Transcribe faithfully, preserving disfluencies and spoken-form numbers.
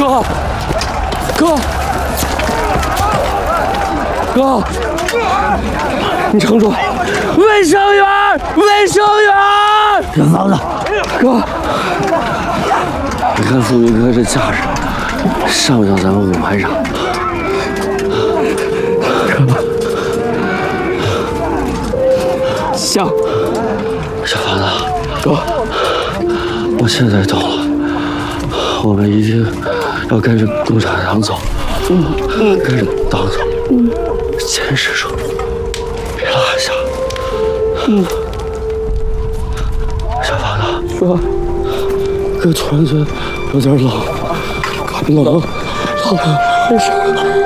哥，哥，哥，你撑住！卫生员，卫生员！ 小房子， 哥，你看宋明哥这架势，像不像咱们五排长？像。小房子，哥，我现在懂了，我们一定要跟着共产党走，嗯嗯，跟着党走，嗯，坚持住，别落下。嗯，小房子，哥，这船子有点冷，冷，冷，为啥？